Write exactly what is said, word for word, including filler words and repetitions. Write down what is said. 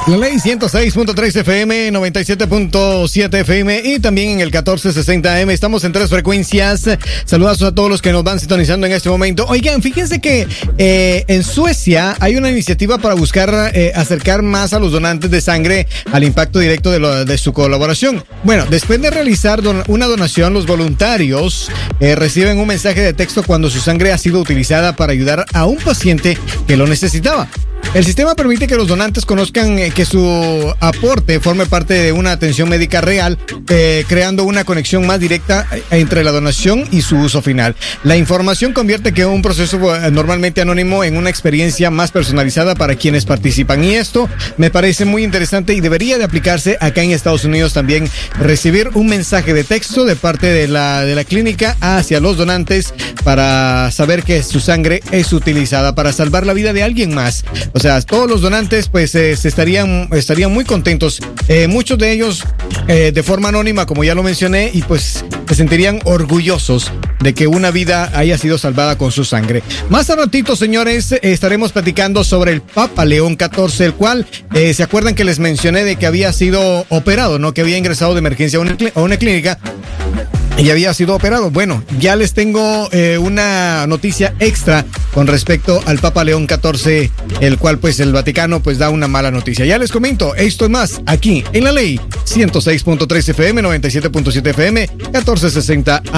La ley ciento seis punto tres F M, noventa y siete punto siete F M y también en el catorce sesenta A M. Estamos en tres frecuencias. Saludos a todos los que nos van sintonizando en este momento. Oigan, fíjense que eh, en Suecia hay una iniciativa para buscar eh, acercar más a los donantes de sangre al impacto directo de, lo, de su colaboración. Bueno, después de realizar don, una donación, los voluntarios eh, reciben un mensaje de texto cuando su sangre ha sido utilizada para ayudar a un paciente que lo necesitaba. El sistema permite que los donantes conozcan eh, que su aporte forme parte de una atención médica real, eh, creando una conexión más directa entre la donación y su uso final. La información convierte que un proceso eh, normalmente anónimo en una experiencia más personalizada para quienes participan. Y esto me parece muy interesante y debería de aplicarse acá en Estados Unidos también. Recibir un mensaje de texto de parte de la, de la clínica hacia los donantes para saber que su sangre es utilizada para salvar la vida de alguien más. O sea, todos los donantes pues eh, se estarían, estarían muy contentos. Eh, muchos de ellos eh, de forma anónima, como ya lo mencioné, y pues se sentirían orgullosos de que una vida haya sido salvada con su sangre. Más a ratito, señores, eh, estaremos platicando sobre el Papa León catorce, el cual, eh, ¿se acuerdan que les mencioné de que había sido operado, no? Que había ingresado de emergencia a una, a una clínica y había sido operado. Bueno, ya les tengo eh, una noticia extra con respecto al Papa León catorce, el cual pues el Vaticano pues da una mala noticia. Ya les comento, esto es más aquí en la ley ciento seis punto tres F M, noventa y siete punto siete F M, catorce sesenta